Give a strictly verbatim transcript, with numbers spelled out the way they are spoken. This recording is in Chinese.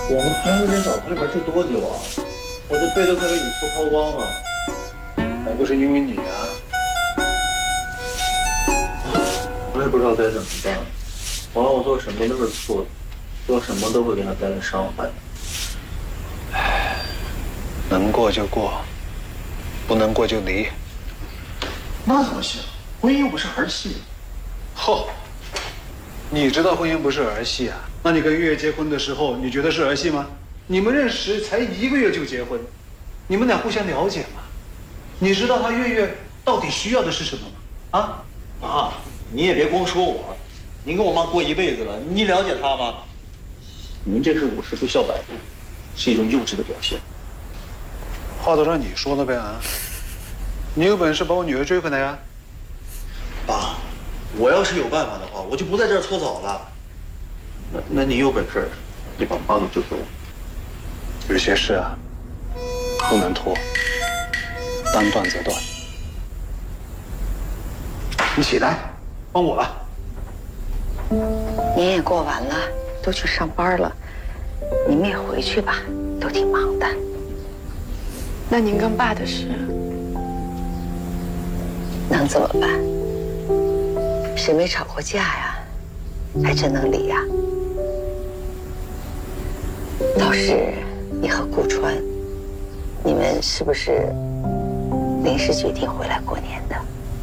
我们孩子这脑子里边就多久啊？我这背都快被你说抛光了。 还不是因为你啊！ 我也不知道该怎么办。完了，我做什么都是错的，做什么都会给他带来伤害。 唉，能过就过，不能过就离。 那怎么行？婚姻又不是儿戏。 嚯！你知道婚姻不是儿戏啊？那你跟月月结婚的时候，你觉得是儿戏吗？你们认识才一个月就结婚，你们俩互相了解吗？你知道他月月到底需要的是什么吗？啊， 妈，你也别光说我，您跟我妈过一辈子了，你了解她吗？您这是五十步笑百步，是一种幼稚的表现。 话都让你说了呗啊！你有本事把我女儿追回来呀！ 爸，我要是有办法的话，我就不在这儿搓澡了。那那你有本事，你把妈给救回来。 有些事啊，不能拖，当断则断。你起来，帮我了。 年也过完了，都去上班了，你们也回去吧，都挺忙的。 那您跟爸的事， 能怎么办？谁没吵过架呀？还真能理呀？倒是你和顾川，你们是不是临时决定回来过年的？